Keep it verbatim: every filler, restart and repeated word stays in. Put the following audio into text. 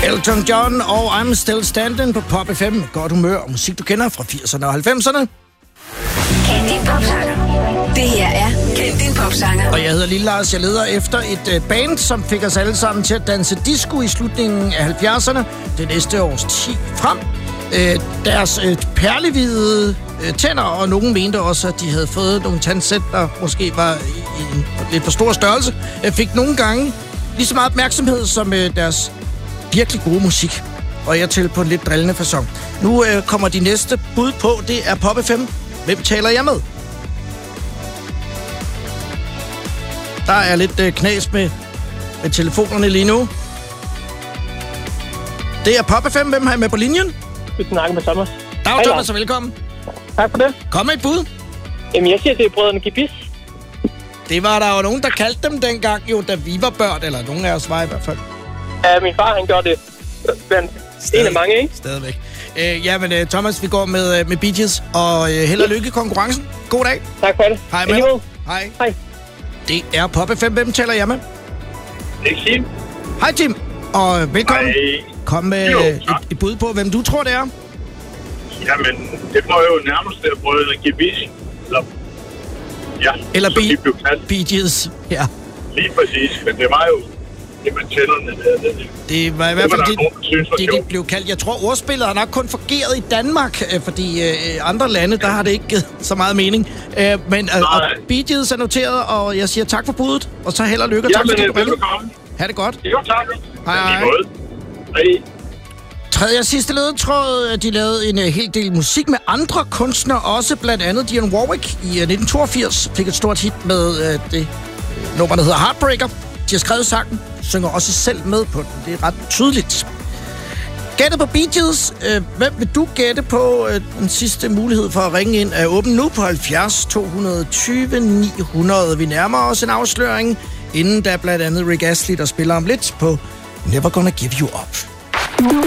Elton John og I'm Still Standing på Pop F M. Godt humør og musik, du kender fra firserne og halvfemserne. Kend din popsanger. Det her er Kend din popsanger. Og jeg hedder Lille Lars. Jeg leder efter et uh, band, som fik os alle sammen til at danse disco i slutningen af halvfjerdserne. Det næste års ti frem. Uh, deres uh, perlehvide uh, tænder, og nogen mente også, at de havde fået nogle tandsæt, der måske var i, i en lidt for stor størrelse, uh, fik nogle gange lige så meget opmærksomhed som uh, deres virkelig gode musik. Og jeg til på en lidt drillende facon. Nu uh, kommer de næste bud på. Det er Pop F M. Hvem taler jeg med? Der er lidt øh, knas med, med telefonerne lige nu. Det er Pop F M. Hvem har jeg med på linjen? Du snakker med Thomas. Dag, Thomas, og velkommen. Tak for det. Kom med et bud. Jamen, jeg siger, det er brødrene Gebis. Det var der jo nogen, der kaldte dem dengang, jo, da vi var børn. Eller nogen af os var i hvert fald. Ja, min far, han gjorde det. Men en af mange, ikke? Stadigvæk. Øh, ja, men uh, Thomas, vi går med, uh, med Bee Gees, og uh, held og lykke i konkurrencen. God dag. Tak for det. Hej med. Hej. Hej. Det er Pop F M. Hvem taler jeg med? Det er Tim. Hej, Tim. Og velkommen. Hej. Kom med Jo, et, et bud på, hvem du tror, det er. Jamen, det må jo nærmest være brødrene Gebis. Eller, ja, Eller som de blev kaldt. Bee Gees, ja. Lige præcis, men det var jo det med tænderne der. Det, Det var i hvert det fald var det, der nogen, der synes var det, det sjovt. blev kaldt. Jeg tror, ordspillet har nok kun fungeret i Danmark, øh, fordi øh, andre lande, der har det ikke givet så meget mening. Øh, men øh, og Bee Gees er noteret, og jeg siger tak for budet, og så held og lykke. Ja, Tak, men fordi du ringede. velbekomme. Ha' det godt. Jo, tak. Hej, hej. Hej. Hej. Tredje og sidste ledetråd, de lavede en uh, hel del musik med andre kunstnere, også blandt andet Dionne Warwick i uh, nitten toogfirs fik et stort hit med uh, det uh, nummer, der hedder Heartbreaker. De har skrevet sangen, synger også selv med på den. Det er ret tydeligt. Gættet på Bee Gees. Uh, hvem vil du gætte på? Uh, den sidste mulighed for at ringe ind er åben nu på halvfjerds to tyve ni hundrede. Vi nærmer os en afsløring, inden der blandt andet Rick Astley, der spiller om lidt på Never Gonna Give You Up.